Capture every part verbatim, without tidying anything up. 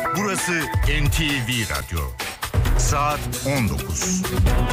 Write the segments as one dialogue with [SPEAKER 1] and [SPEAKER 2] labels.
[SPEAKER 1] Burası N T V Radyo. Saat on dokuz.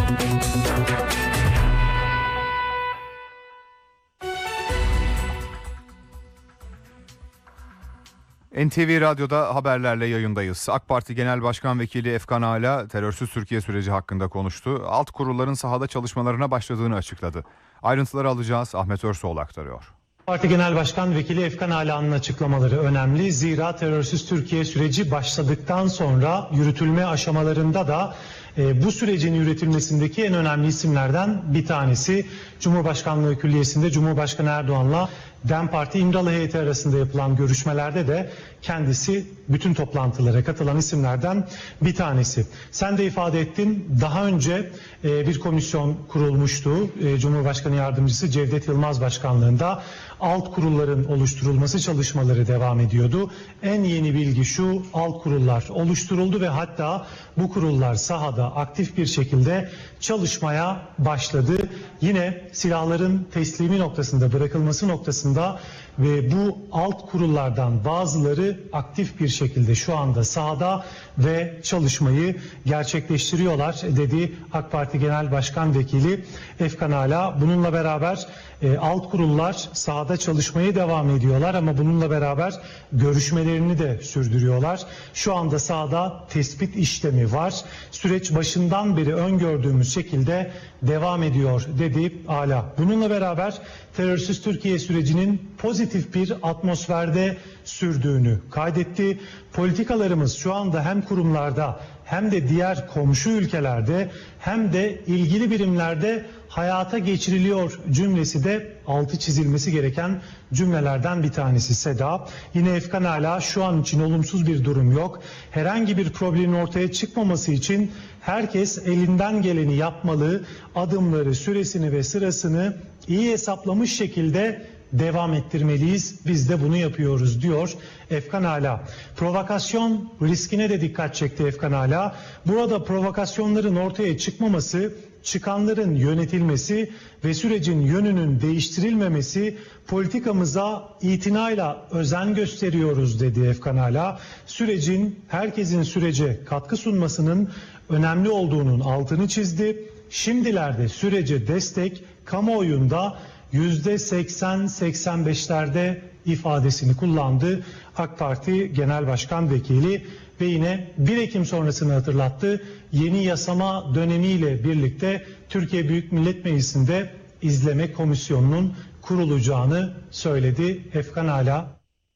[SPEAKER 2] N T V Radyo'da haberlerle yayındayız. AK Parti Genel Başkan Vekili Efkan Ala terörsüz Türkiye süreci hakkında konuştu. Alt kurulların sahada çalışmalarına başladığını açıkladı. Ayrıntıları alacağız. Ahmet Örsoğlu aktarıyor.
[SPEAKER 3] Parti Genel Başkan Vekili Efkan Ala'nın açıklamaları önemli. Zira terörsüz Türkiye süreci başladıktan sonra yürütülme aşamalarında da e, bu sürecin yürütülmesindeki en önemli isimlerden bir tanesi. Cumhurbaşkanlığı Külliyesi'nde Cumhurbaşkanı Erdoğan'la DEM Parti İmralı heyeti arasında yapılan görüşmelerde de kendisi bütün toplantılara katılan isimlerden bir tanesi. Sen de ifade ettin, daha önce e, bir komisyon kurulmuştu. E, Cumhurbaşkanı Yardımcısı Cevdet Yılmaz Başkanlığında alt kurulların oluşturulması çalışmaları devam ediyordu. En yeni bilgi şu: alt kurullar oluşturuldu ve hatta bu kurullar sahada aktif bir şekilde çalışmaya başladı. Yine silahların teslimi noktasında, bırakılması noktasında ve bu alt kurullardan bazıları aktif bir şekilde şu anda sahada ve çalışmayı gerçekleştiriyorlar dedi AK Parti Genel Başkan Vekili Efkan Ala. Bununla beraber e, alt kurullar sahada çalışmaya devam ediyorlar ama bununla beraber görüşmelerini de sürdürüyorlar. Şu anda sahada tespit işlemi var. Süreç başından beri öngördüğümüz şekilde devam ediyor dedi Ala. Bununla beraber terörsüz Türkiye sürecinin pozitif bir atmosferde sürdüğünü kaydetti. Politikalarımız şu anda hem kurumlarda hem de diğer komşu ülkelerde hem de ilgili birimlerde hayata geçiriliyor cümlesi de altı çizilmesi gereken cümlelerden bir tanesi Seda. Yine Efkan Ala şu an için olumsuz bir durum yok. Herhangi bir problemin ortaya çıkmaması için herkes elinden geleni yapmalı. Adımları, süresini ve sırasını iyi hesaplamış şekilde devam ettirmeliyiz. Biz de bunu yapıyoruz diyor Efkan Ala. Provokasyon riskine de dikkat çekti Efkan Ala. Burada provokasyonların ortaya çıkmaması, çıkanların yönetilmesi ve sürecin yönünün değiştirilmemesi, politikamıza itinayla özen gösteriyoruz dedi Efkan Ala. Sürecin, herkesin sürece katkı sunmasının önemli olduğunun altını çizdi. Şimdilerde sürece destek kamuoyunda yüzde seksen seksen beşlerde ifadesini kullandı AK Parti Genel Başkan Vekili ve yine bir Ekim sonrasını hatırlattı. Yeni yasama dönemiyle birlikte Türkiye Büyük Millet Meclisi'nde izleme komisyonunun kurulacağını söyledi Efkan Ala.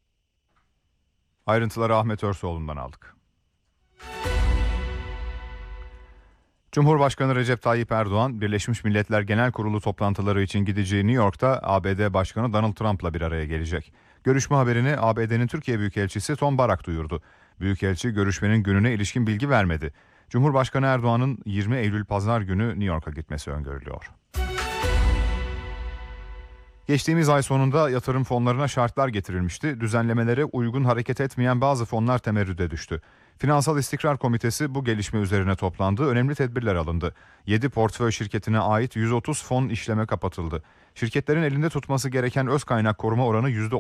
[SPEAKER 2] Ayrıntıları Ahmet Örsoğlu'ndan aldık. Cumhurbaşkanı Recep Tayyip Erdoğan, Birleşmiş Milletler Genel Kurulu toplantıları için gideceği New York'ta A B D Başkanı Donald Trump'la bir araya gelecek. Görüşme haberini A B D'nin Türkiye Büyükelçisi Tom Barak duyurdu. Büyükelçi görüşmenin gününe ilişkin bilgi vermedi. Cumhurbaşkanı Erdoğan'ın yirmi Eylül Pazar günü New York'a gitmesi öngörülüyor. Geçtiğimiz ay sonunda yatırım fonlarına şartlar getirilmişti. Düzenlemelere uygun hareket etmeyen bazı fonlar temerrüde düştü. Finansal İstikrar Komitesi bu gelişme üzerine toplandı. Önemli tedbirler alındı. yedi portföy şirketine ait yüz otuz fon işleme kapatıldı. Şirketlerin elinde tutması gereken öz kaynak koruma oranı yüzde